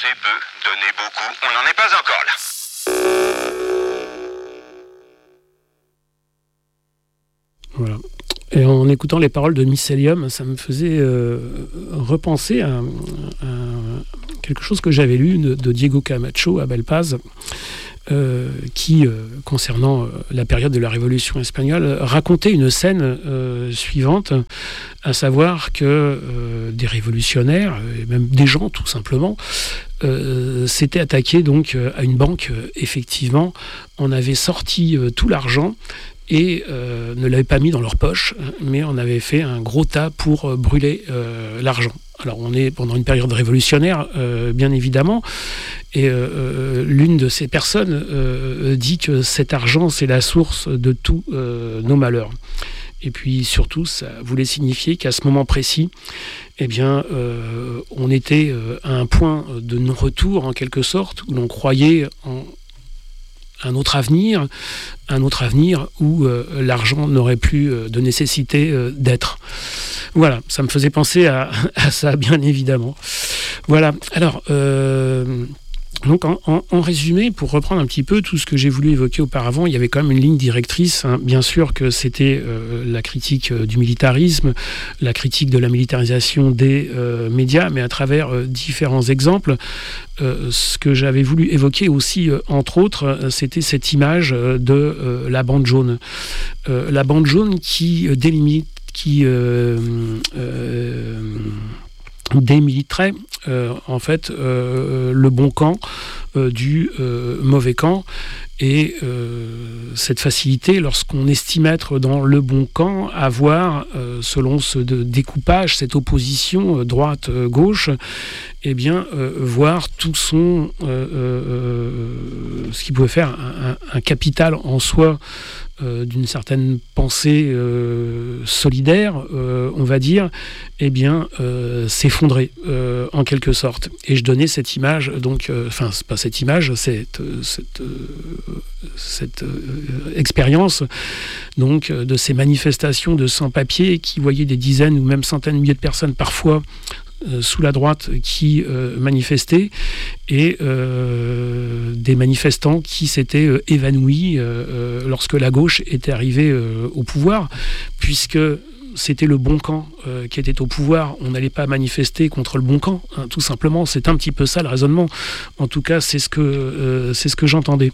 Laisser peu, donner beaucoup, on n'en est pas encore là. Voilà. Et en écoutant les paroles de Mycelium, ça me faisait repenser à quelque chose que j'avais lu de Diego Camacho à Belpaz, qui, concernant la période de la Révolution espagnole, racontait une scène suivante, à savoir que des révolutionnaires, et même des gens tout simplement, s'étaient attaqués donc à une banque. Effectivement, on avait sorti tout l'argent et ne l'avaient pas mis dans leur poche, mais on avait fait un gros tas pour brûler l'argent. Alors on est pendant une période révolutionnaire, bien évidemment, et l'une de ces personnes dit que cet argent, c'est la source de tous nos malheurs. Et puis surtout, ça voulait signifier qu'à ce moment précis, eh bien, on était à un point de non-retour, en quelque sorte, où l'on croyait en un autre avenir où l'argent n'aurait plus de nécessité d'être. Voilà, ça me faisait penser à ça, bien évidemment. Voilà, alors, donc en résumé, pour reprendre un petit peu tout ce que j'ai voulu évoquer auparavant, il y avait quand même une ligne directrice, hein. Bien sûr que c'était la critique du militarisme, la critique de la militarisation des médias, mais à travers différents exemples. Ce que j'avais voulu évoquer aussi, entre autres, c'était cette image de la bande jaune. La bande jaune qui démiliterait en fait le bon camp du mauvais camp, et cette facilité, lorsqu'on estime être dans le bon camp, à voir, selon ce découpage, cette opposition droite-gauche, eh bien, voir tout ce qui pouvait faire un capital en soi, d'une certaine pensée solidaire, on va dire, eh bien, s'effondrer en quelque sorte. Et je donnais cette image, donc, enfin, c'est pas cette image, cette expérience, donc, de ces manifestations de sans-papiers qui voyaient des dizaines ou même centaines de milliers de personnes parfois sous la droite qui manifestaient, et des manifestants qui s'étaient évanouis lorsque la gauche était arrivée au pouvoir, puisque c'était le bon camp qui était au pouvoir. On n'allait pas manifester contre le bon camp, hein, tout simplement. C'est un petit peu ça le raisonnement. En tout cas, c'est ce que j'entendais.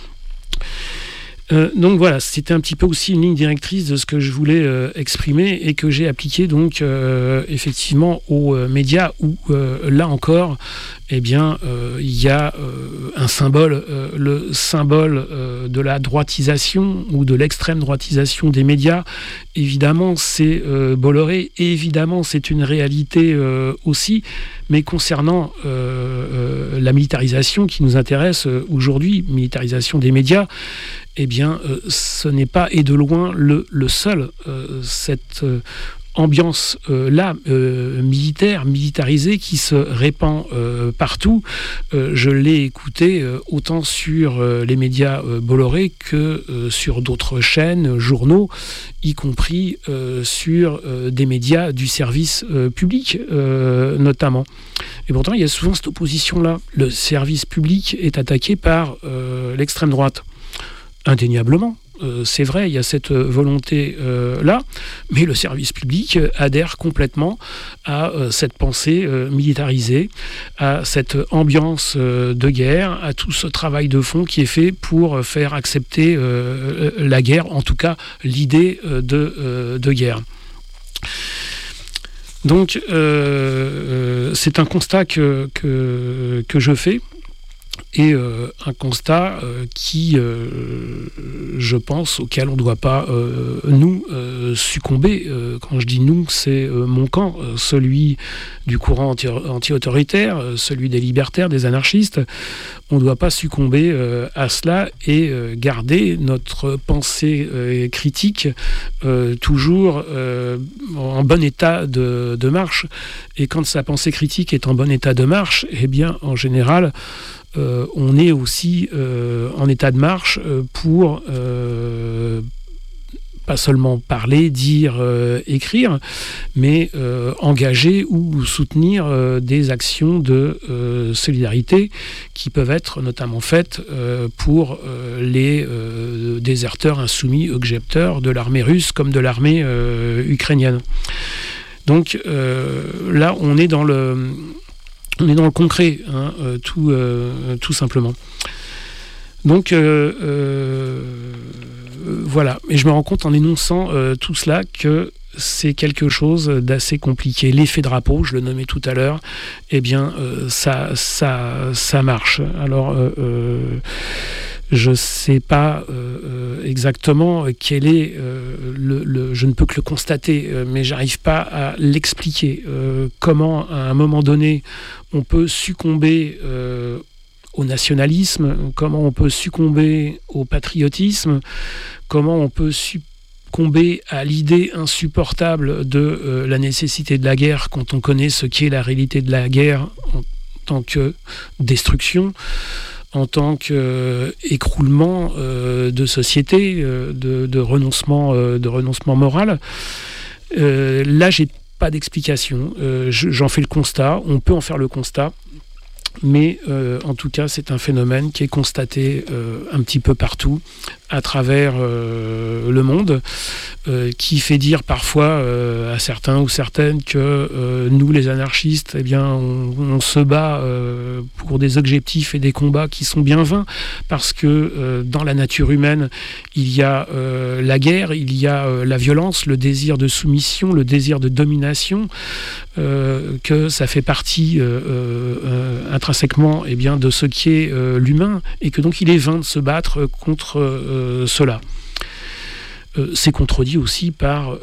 Donc voilà, c'était un petit peu aussi une ligne directrice de ce que je voulais exprimer, et que j'ai appliqué donc effectivement aux médias où là encore, eh bien, il y a un symbole, le symbole de la droitisation ou de l'extrême droitisation des médias. Évidemment, c'est Bolloré, et évidemment, c'est une réalité aussi, mais concernant la militarisation qui nous intéresse aujourd'hui, militarisation des médias, eh bien, ce n'est pas, et de loin, le seul. Cette ambiance militarisée qui se répand partout. Je l'ai écouté autant sur les médias Bolloré que sur d'autres chaînes, journaux, y compris sur des médias du service public notamment. Et pourtant, il y a souvent cette opposition-là. Le service public est attaqué par l'extrême droite. Indéniablement, c'est vrai, il y a cette volonté-là, mais le service public adhère complètement à cette pensée militarisée, à cette ambiance de guerre, à tout ce travail de fond qui est fait pour faire accepter la guerre, en tout cas l'idée de guerre. Donc, c'est un constat que je fais. Et un constat qui, je pense, auquel on ne doit pas, nous, succomber. Quand je dis nous, c'est mon camp, celui du courant anti-autoritaire, celui des libertaires, des anarchistes. On ne doit pas succomber à cela et garder notre pensée critique toujours en bon état de marche. Et quand sa pensée critique est en bon état de marche, eh bien, en général, on est aussi en état de marche pour pas seulement parler, dire, écrire, mais engager ou soutenir des actions de solidarité qui peuvent être notamment faites pour les déserteurs insoumis objecteurs de l'armée russe comme de l'armée ukrainienne. Donc là, on est dans le concret, hein, tout simplement. Donc voilà, et je me rends compte en énonçant tout cela que c'est quelque chose d'assez compliqué. L'effet drapeau, je le nommais tout à l'heure, eh bien ça marche. Alors je ne sais pas exactement quel est je ne peux que le constater, mais j'arrive pas à l'expliquer. Comment à un moment donné on peut succomber au nationalisme, comment on peut succomber au patriotisme, comment on peut succomber à l'idée insupportable de la nécessité de la guerre quand on connaît ce qu'est la réalité de la guerre en tant que destruction, en tant qu'écroulement de société, de renoncement moral. Là, j'ai pas d'explication. J'en fais le constat, on peut en faire le constat. Mais en tout cas, c'est un phénomène qui est constaté un petit peu partout, à travers le monde, qui fait dire parfois à certains ou certaines que nous, les anarchistes, eh bien, on se bat pour des objectifs et des combats qui sont bien vains, parce que dans la nature humaine, il y a la guerre, il y a la violence, le désir de soumission, le désir de domination, que ça fait partie intrinsèquement, eh bien, de ce qui est l'humain, et que donc il est vain de se battre contre cela. C'est contredit aussi par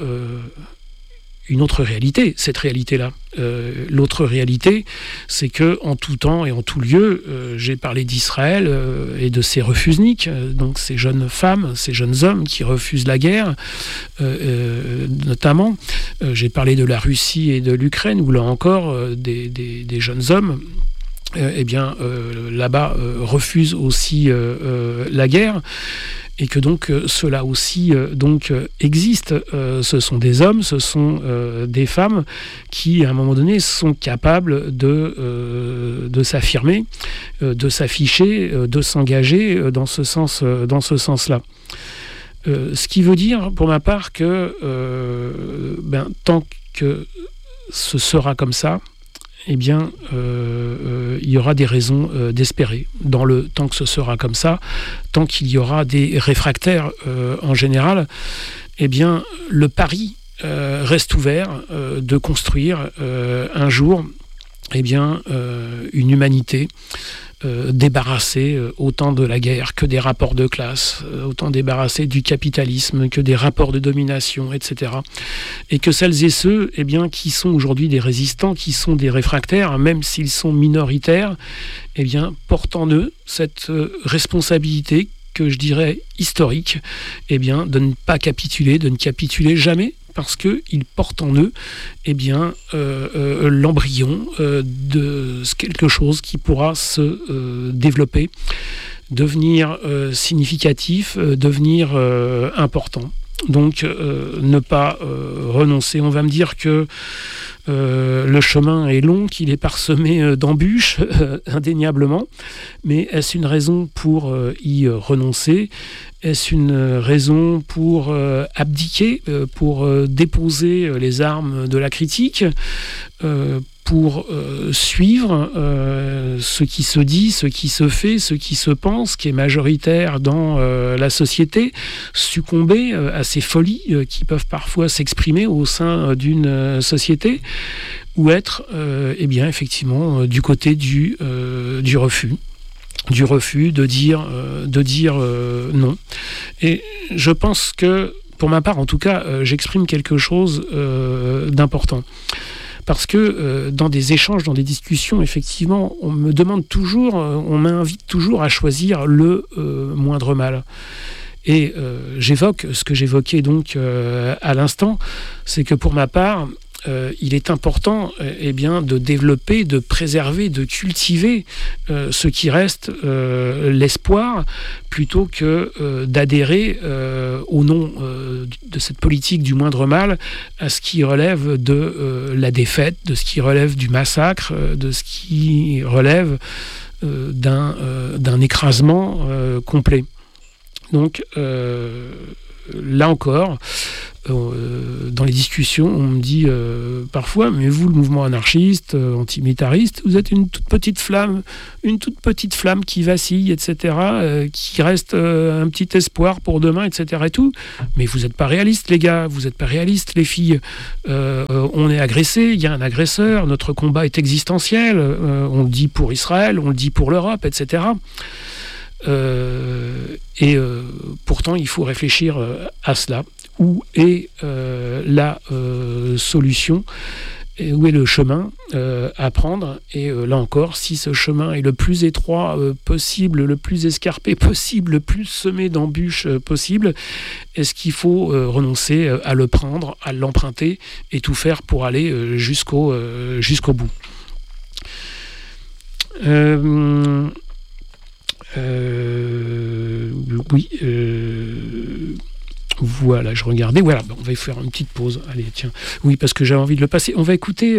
une autre réalité, cette réalité-là. L'autre réalité, c'est que en tout temps et en tout lieu, j'ai parlé d'Israël et de ses refusniks, donc ces jeunes femmes, ces jeunes hommes qui refusent la guerre, notamment. J'ai parlé de la Russie et de l'Ukraine, où là encore, des jeunes hommes, eh bien, là-bas, refusent aussi la guerre. Et que donc cela aussi existe. Ce sont des hommes, ce sont des femmes qui, à un moment donné, sont capables de s'affirmer, de s'afficher, de s'engager dans ce sens-là. Ce qui veut dire, pour ma part, que tant que ce sera comme ça, eh bien, il y aura des raisons d'espérer. Dans le temps que ce sera comme ça, tant qu'il y aura des réfractaires en général, eh bien, le pari reste ouvert de construire un jour, eh bien, une humanité débarrassée autant de la guerre que des rapports de classe, autant débarrassée du capitalisme que des rapports de domination, etc. Et que celles et ceux, eh bien, qui sont aujourd'hui des résistants, qui sont des réfractaires, même s'ils sont minoritaires, eh bien, portent en eux cette responsabilité que je dirais historique, eh bien, de ne pas capituler, de ne capituler jamais, parce qu'ils portent en eux, eh bien, l'embryon de quelque chose qui pourra se développer, devenir significatif, devenir important. Donc, ne pas renoncer. On va me dire que le chemin est long, qu'il est parsemé d'embûches, indéniablement, mais est-ce une raison pour y renoncer ? Est-ce une raison pour abdiquer, pour déposer les armes de la critique, pour suivre ce qui se dit, ce qui se fait, ce qui se pense, qui est majoritaire dans la société, succomber à ces folies qui peuvent parfois s'exprimer au sein d'une société, ou être, eh bien, effectivement, du côté du refus. Du refus de dire non. Et je pense que, pour ma part en tout cas, j'exprime quelque chose d'important. Parce que dans des échanges, dans des discussions, effectivement, on me demande toujours, on m'invite toujours à choisir le moindre mal. Et j'évoque ce que j'évoquais donc à l'instant, c'est que pour ma part, il est important de développer, de préserver, de cultiver ce qui reste l'espoir, plutôt que d'adhérer au nom de cette politique du moindre mal à ce qui relève de la défaite, de ce qui relève du massacre, de ce qui relève d'un écrasement complet. Donc là encore, dans les discussions, on me dit parfois, mais vous, le mouvement anarchiste, antimilitariste, vous êtes une toute petite flamme qui vacille, etc., qui reste un petit espoir pour demain, etc. et tout. Mais vous n'êtes pas réalistes, les gars, vous n'êtes pas réalistes, les filles. On est agressé, il y a un agresseur, notre combat est existentiel, on le dit pour Israël, on le dit pour l'Europe, etc. Pourtant, il faut réfléchir à cela. Où est la solution, et où est le chemin à prendre, et là encore, si ce chemin est le plus étroit possible, le plus escarpé possible, le plus semé d'embûches possible, est-ce qu'il faut renoncer à le prendre, à l'emprunter et tout faire pour aller jusqu'au bout? Oui. Voilà, je regardais. Voilà, on va faire une petite pause. Allez, tiens. Oui, parce que j'avais envie de le passer. On va écouter.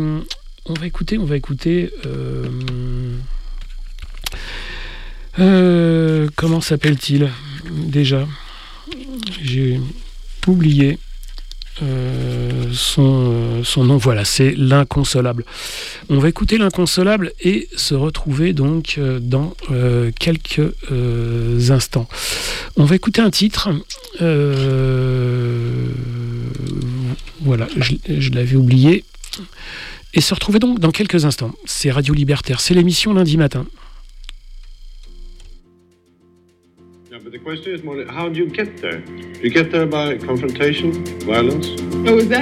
Comment s'appelle-t-il déjà? J'ai oublié son nom. Voilà, c'est L'Inconsolable. On va écouter L'Inconsolable et se retrouver donc dans quelques instants. On va écouter un titre. Voilà, je l'avais oublié. Et se retrouver donc dans quelques instants. C'est Radio Libertaire, c'est l'émission lundi matin. But the question is more, how do you get there? Do you get there by confrontation, violence? Oh, is that